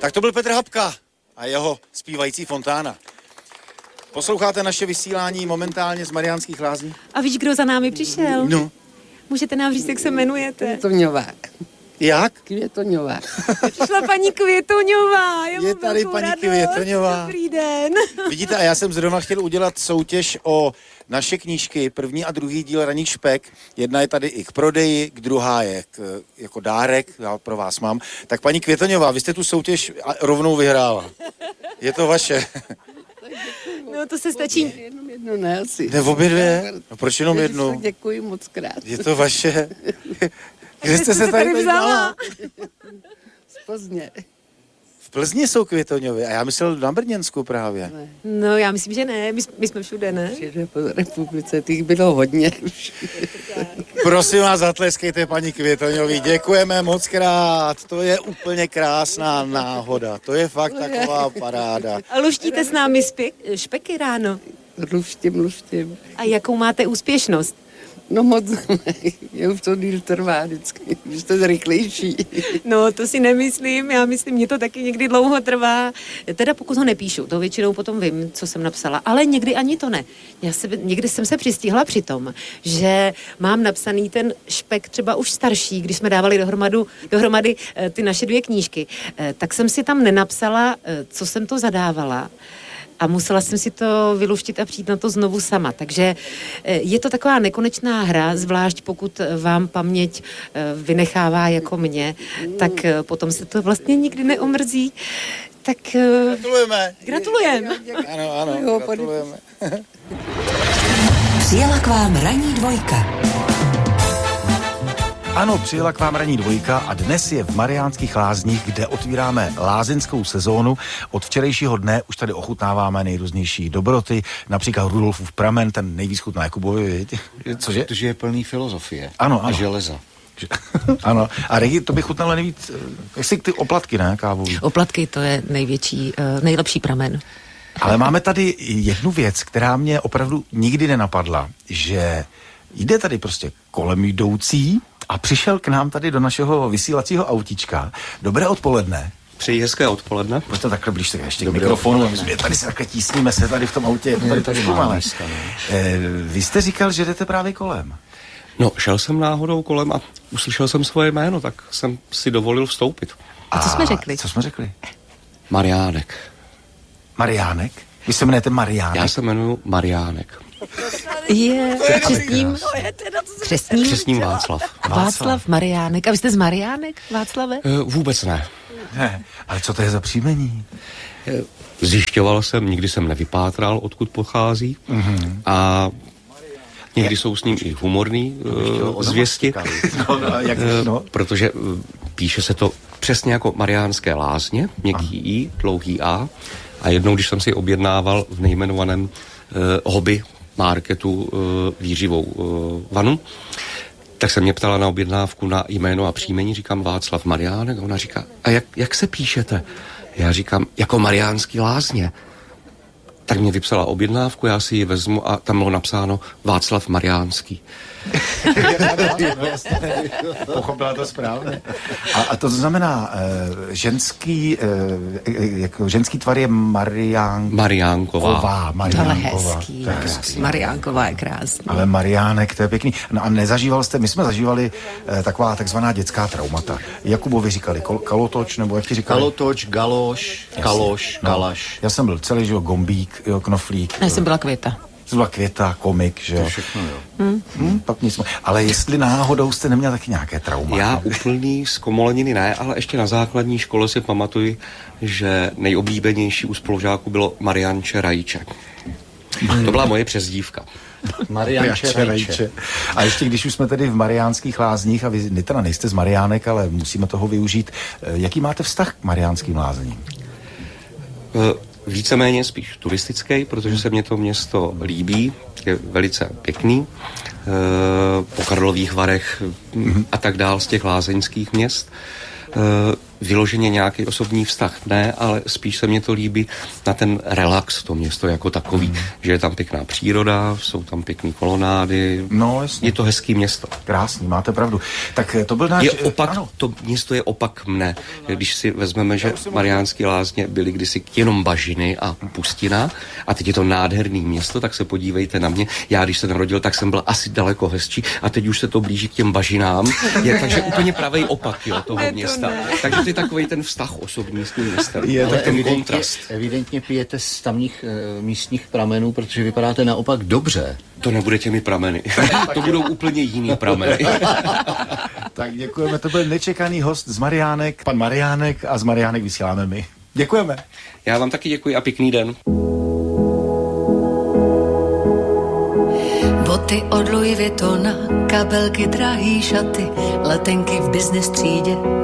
Tak to byl Petr Habka a jeho zpívající fontána. Posloucháte naše vysílání momentálně z Mariánských Lázní? A víš, kdo za námi přišel? No. Můžete nám říct, jak se jmenujete? Květoňová. Jak? Květoňová. Přišla paní Květoňová. Je tady paní Květoňová. Dobrý den. Vidíte, a já jsem zrovna chtěl udělat soutěž o naše knížky, první a druhý díl Raných špek. Jedna je tady i k prodeji, druhá je jako dárek, já pro vás mám. Tak paní Květoňová, vy jste tu soutěž rovnou vyhrála. Je to vaše. No to se stačí. Jenom jednu ne asi. Ne, obě dvě? No proč jenom jednu? Děkuji moc krát. Je to vaše. Kde jste se tady vzala? Z Plzně. V Plzni jsou Květoňovy a já myslel na Brněnsku právě. Ne. No já myslím, že ne. My jsme všude, ne? Všude po republice, těch bylo hodně. Prosím vás, zatleskejte paní Květoňový. Děkujeme moc krát. To je úplně krásná náhoda. To je fakt taková paráda. A luštíte s námi špeky ráno? Luštím. A jakou máte úspěšnost? No moc ne, už to díl trvá vždycky, vy jste rychlejší. No, to si nemyslím, já myslím, mě to taky někdy dlouho trvá. Teda pokud ho nepíšu, to většinou potom vím, co jsem napsala, ale někdy ani to ne. Někdy jsem se přistihla při tom, že mám napsaný ten špek třeba už starší, když jsme dávali dohromady ty naše 2 knížky, tak jsem si tam nenapsala, co jsem to zadávala. A musela jsem si to vyluštit a přijít na to znovu sama. Takže je to taková nekonečná hra, zvlášť pokud vám paměť vynechává jako mě, tak potom se to vlastně nikdy neomrzí. Tak gratulujeme. Ano, gratulujeme. Přijela k vám ranní dvojka. Ano, přijela k vám ranní dvojka a dnes je v Mariánských Lázních, kde otvíráme lázeňskou sezónu. Od včerejšího dne už tady ochutnáváme nejrůznější dobroty, například Rudolfův pramen, ten nejvíc chutná Jakubovi, viď? Cože? Protože je plný filozofie. Ano. A železa. Ano. A Regi, to by chutnalo nejvíc, jestli ty oplatky, ne, kávový? Oplatky, to je nejlepší pramen. Ale máme tady jednu věc, která mě opravdu nikdy nenapadla, že jde tady prostě kolem jdoucí a přišel k nám tady do našeho vysílacího autíčka. Dobré odpoledne. Přeji hezké odpoledne. Pojďte takhle blíž ještě k mikrofonu. My tady se takhle tísníme se tady v tom autě. Tady máme. Vy jste říkal, že jdete právě kolem. No, šel jsem náhodou kolem a uslyšel jsem svoje jméno, tak jsem si dovolil vstoupit. A co jsme řekli? Co jsme řekli? Mariánek. Mariánek? Vy se jmenujete Mariánek? Já se jmenuji Mariánek. Je Křestním Václav. Václav Mariánek. A vy jste z Mariánek, Václave? Vůbec ne. Ne, ale co to je za příjmení? Zjišťoval jsem, nikdy jsem nevypátral, odkud pochází. A někdy jsou s ním i humorný zvěsti. Protože píše se to přesně jako Mariánské Lázně, měkký I, dlouhý A. A jednou, když jsem si objednával v nejmenovaném hobby marketu výřivou vanu, tak se mě ptala na objednávku na jméno a příjmení, říkám Václav Mariánek, a ona říká, a jak se píšete? Já říkám, jako Mariánský Lázně. Tak mě vypsala objednávku, já si ji vezmu a tam bylo napsáno Václav Mariánský. Pochopila to správně. A to znamená, ženský tvar je Mariánková. Ale hezký. Mariánková je krásný. Ale Mariánek, to je pěkný. No a nezažíval jste, my jsme zažívali taková takzvaná dětská traumata. Jakubovi říkali kalotoč, nebo jak ti říkali? Kalotoč, galoš, kaloš, kalaš. Já jsem byl celý, že jo, gombík, jo, knoflík. Já jsem byla Květa. To byla Květa, komik, že jo. To všechno, jo. Pak nic. Ale jestli náhodou jste neměl taky nějaké trauma? Já úplný zkomoleniny ne, ale ještě na základní škole si pamatuju, že nejoblíbenější u spolužáků bylo Marianče Rajče. To byla moje přezdívka. Marianče Rajče. A ještě když už jsme tedy v Mariánských Lázních a vy teda nejste z Mariánek, ale musíme toho využít. Jaký máte vztah k Mariánským Lázním? Víceméně spíš turistický, protože se mě to město líbí, je velice pěkný. Po Karlových Varech a tak dál z těch lázeňských měst. vyloženě nějaký osobní vztah ne, ale spíš se mně to líbí na ten relax, to město jako takový, že je tam pěkná příroda, jsou tam pěkný kolonády, no, jasně. Je to hezký město. Krásný, máte pravdu. Tak to byl náš... To město je opak mne. Když si vezmeme, že Mariánské Lázně byly kdysi jenom bažiny a pustina a teď je to nádherný město, tak se podívejte na mě. Já, když se narodil, tak jsem byl asi daleko hezčí a teď už se to blíží k těm bažinám. Takže úplně pravý opak toho města. Takže to je takovej ten vztah osobní s tím městem. Je tak ten kontrast. Evidentně pijete z tamních místních pramenů, protože vypadáte naopak dobře. To nebude těmi prameny. To budou úplně jiný prameny. Tak děkujeme, to byl nečekaný host z Mariánek, pan Mariánek, a z Mariánek vysíláme my. Děkujeme. Já vám taky děkuji a pěkný den. Boty od Louis Vuittona, kabelky, drahý šaty, letenky v business třídě.